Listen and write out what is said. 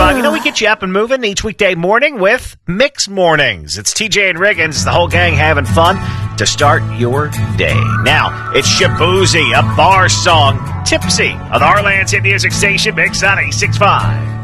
We get you up and moving each weekday morning with Mix Mornings. It's TJ and Riggins, the whole gang having fun to start your day. Now, it's Shaboozey, a bar song, Tipsy, on the Heartland's hit music station, Mix 96.5.